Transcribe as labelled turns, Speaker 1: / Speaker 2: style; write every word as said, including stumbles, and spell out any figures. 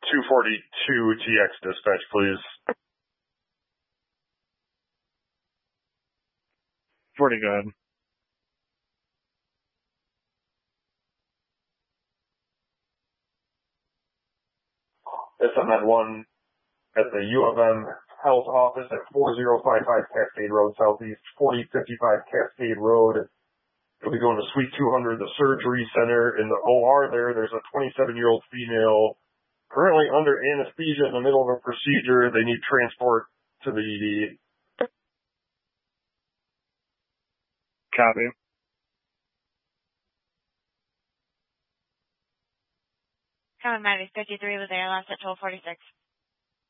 Speaker 1: two forty-two T X dispatch, please.
Speaker 2: Pretty good.
Speaker 1: S M N one at the U of M Health Office at four zero five five Cascade Road Southeast, forty fifty-five Cascade Road. You'll be going to Suite two hundred, the Surgery Center. In the O R there, there's a twenty-seven-year-old female currently under anesthesia in the middle of a procedure. They need transport to the E D.
Speaker 2: Copy.
Speaker 3: Common Matic fifty-three was there, last at twelve forty-six.